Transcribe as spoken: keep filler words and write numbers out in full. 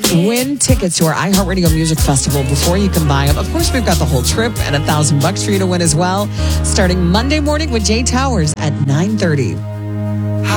Win tickets to our iHeartRadio Music Festival before you can buy them. Of course, we've got the whole trip and a thousand bucks for you to win as well. Starting Monday morning with Jay Towers at nine thirty.